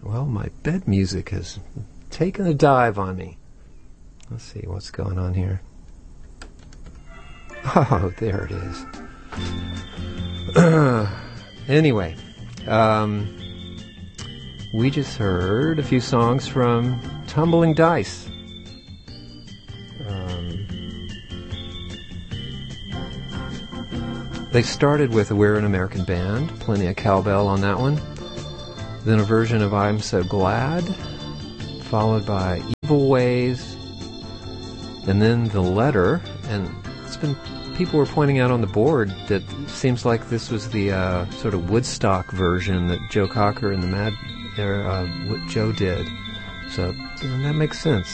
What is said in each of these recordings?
Well, my bed music has taken a dive on me. Let's see what's going on here. Oh, there it is. Anyway, we just heard a few songs from Tumbling Dice. They started with We're an American Band, plenty of cowbell on that one. Then a version of I'm So Glad, followed by Evil Ways, and then The Letter. And it's been, people were pointing out on the board that it seems like this was the sort of Woodstock version that Joe Cocker and the what Joe did. So that makes sense.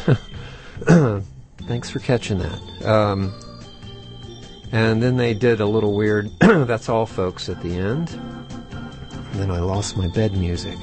Thanks for catching that. And then they did a little weird That's All Folks at the end. And then I lost my bed music.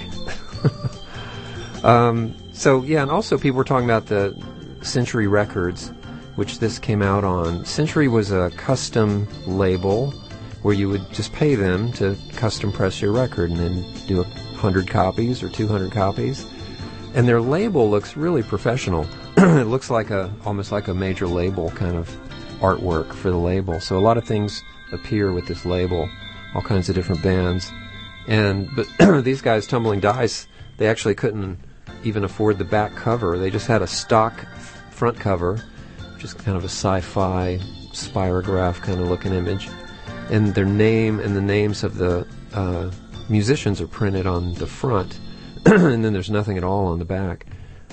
So, yeah, and also people were talking about the Century Records, which this came out on. Century was a custom label where you would just pay them to custom press your record and then do 100 copies or 200 copies. And their label looks really professional. It looks like almost like a major label kind of artwork for the label. So a lot of things appear with this label, all kinds of different bands. But these guys, Tumbling Dice, they actually couldn't even afford the back cover. They just had a stock front cover, which is kind of a sci-fi spirograph kind of looking image. And their name and the names of the musicians are printed on the front, and then there's nothing at all on the back.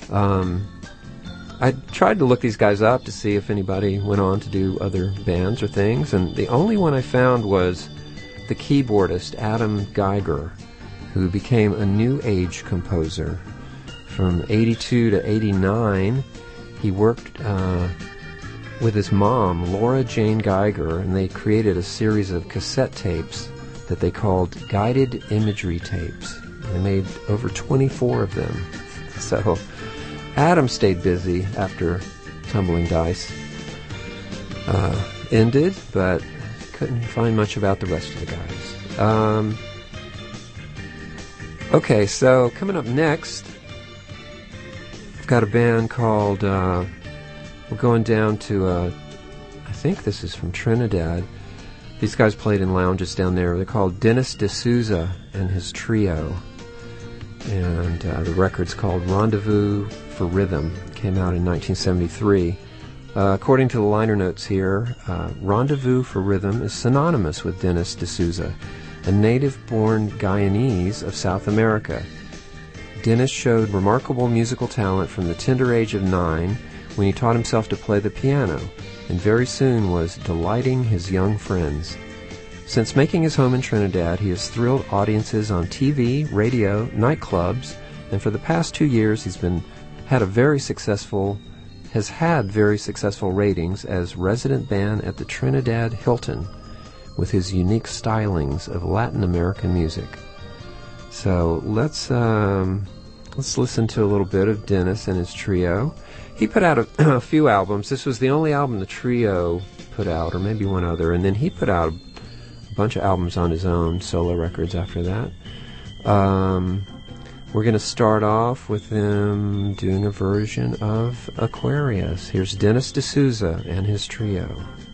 I tried to look these guys up to see if anybody went on to do other bands or things, and the only one I found was the keyboardist Adam Geiger, who became a New Age composer. From 82 to 89, he worked with his mom, Laura Jane Geiger, and they created a series of cassette tapes that they called guided imagery tapes. They made over 24 of them. So Adam stayed busy after Tumbling Dice ended, but couldn't find much about the rest of the guys. Okay, so coming up next, I've got a band called, we're going down to, I think this is from Trinidad. These guys played in lounges down there. They're called Dennis D'Souza and his trio. And the record's called Rendezvous for Rhythm. Came out in 1973. According to the liner notes here, Rendezvous for Rhythm is synonymous with Dennis D'Souza, a native-born Guyanese of South America. Dennis showed remarkable musical talent from the tender age of 9 when he taught himself to play the piano, and very soon was delighting his young friends. Since making his home in Trinidad, he has thrilled audiences on TV, radio, nightclubs, and for the past 2 years he's had very successful ratings as resident band at the Trinidad Hilton with his unique stylings of Latin American music. So let's listen to a little bit of Dennis and his trio. He put out a few albums. This was the only album the trio put out, or maybe one other, and then he put out a bunch of albums on his own, solo records after that. We're going to start off with him doing a version of Aquarius. Here's Dennis D'Souza and his trio.